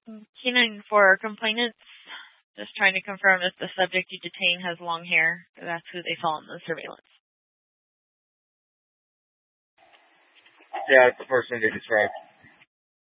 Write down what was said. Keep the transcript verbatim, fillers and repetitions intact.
Keenan, for complainants, just trying to confirm if the subject you detain has long hair. That's who they saw in the surveillance. Yeah, it's the person they described.